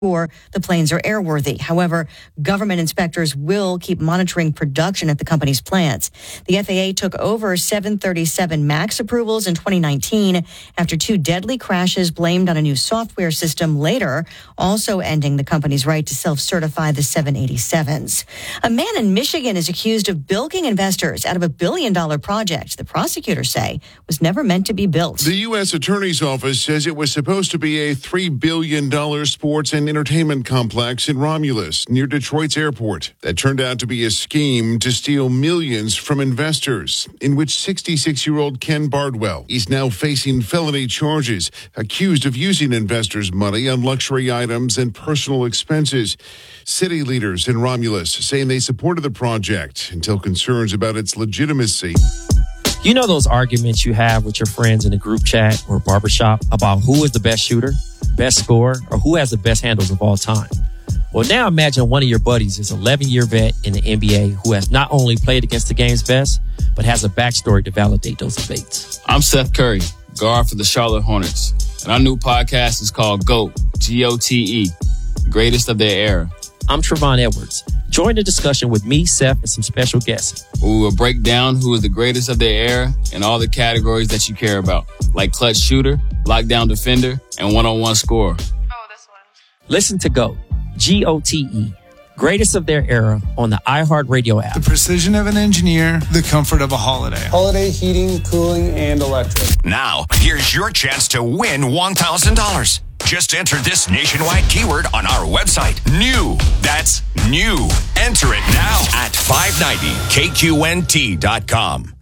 or the planes are airworthy. However, government inspectors will keep monitoring production at the company's plants. The FAA took over 737 MAX approvals in 2019 after two deadly crashes blamed on a new software system later, also ending the company's right to self-certify the 787s. A man in Michigan is accused of bilking investors out of $1 billion project the prosecutors say was never meant to be built. The U.S. Attorney's Office says it was supposed to be a $3 billion sports and entertainment complex in Romulus, near Detroit's airport. That turned out to be a scheme to steal millions from investors, in which 66-year-old Ken Bardwell is now facing felony charges, accused of using investors' money on luxury items and personal expenses. City leaders in Romulus saying they supported the project until concerns about its legitimacy. You know those arguments you have with your friends in a group chat or barbershop about who is the best shooter, best scorer, or who has the best handles of all time? Well, now imagine one of your buddies is an 11-year vet in the NBA who has not only played against the game's best, but has a backstory to validate those debates. I'm Seth Curry, guard for the Charlotte Hornets, and our new podcast is called GOAT, G-O-T-E, Greatest of Their Era. I'm Trevon Edwards. Join the discussion with me, Seth, and some special guests. We will break down who is the greatest of their era in all the categories that you care about, like clutch shooter, lockdown defender, and one-on-one scorer. Oh, this one. Listen to GOAT, G-O-T-E, Greatest of Their Era on the iHeartRadio app. The precision of an engineer, the comfort of a Holiday. Holiday heating, cooling, and electric. Now, here's your chance to win $1,000. Just enter this nationwide keyword on our website. New. That's new. Enter it now at 590kqnt.com.